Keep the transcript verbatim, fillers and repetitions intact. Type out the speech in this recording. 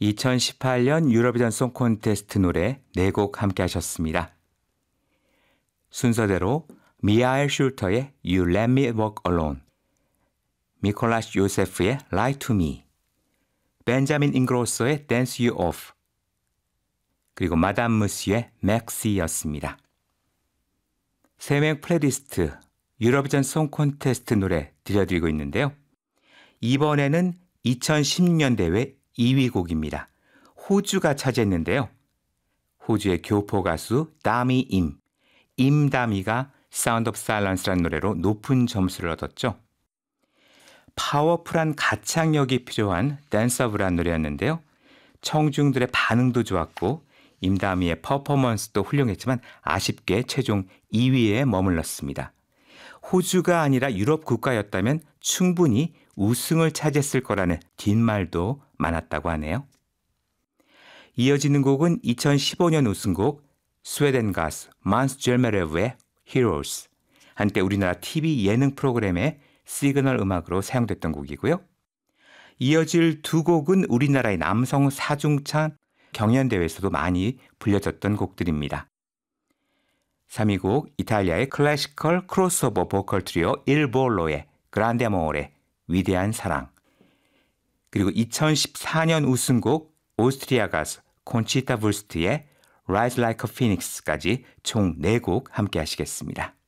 이천십팔 년 유로비전 송 콘테스트 노래 네 곡 함께 하셨습니다. 순서대로 미하엘 슐터의 You Let Me Walk Alone, 미콜라스 요세프의 Lie to Me, 벤자민 잉그로소의 Dance You Off, 그리고 마담 무스의 맥시였습니다. 세 명 플레이리스트 유로비전 송 콘테스트 노래 들려드리고 있는데요. 이번에는 이천십 년 대회 이 위 곡입니다. 호주가 차지했는데요. 호주의 교포 가수 다미 임, 임다미가 사운드 오브 사일런스라는 노래로 높은 점수를 얻었죠. 파워풀한 가창력이 필요한 댄서블한 노래였는데요. 청중들의 반응도 좋았고 임다미의 퍼포먼스도 훌륭했지만 아쉽게 최종 이 위에 머물렀습니다. 호주가 아니라 유럽 국가였다면 충분히 우승을 차지했을 거라는 뒷말도 많았다고 하네요. 이어지는 곡은 이천십오 년 우승곡 스웨덴 가수 만스 젤메레브의 Heroes, 한때 우리나라 티비 예능 프로그램의 시그널 음악으로 사용됐던 곡이고요. 이어질 두 곡은 우리나라의 남성 사중창 경연대회에서도 많이 불려졌던 곡들입니다. 삼 위 곡 이탈리아의 클래시컬 크로스오버 보컬 트리오 일 볼로의 그란데 아모레 위대한 사랑, 그리고 이천십사 년 우승곡 오스트리아 가수 콘치타 불스트의 Rise Like a Phoenix까지 총 네 곡 함께 하시겠습니다.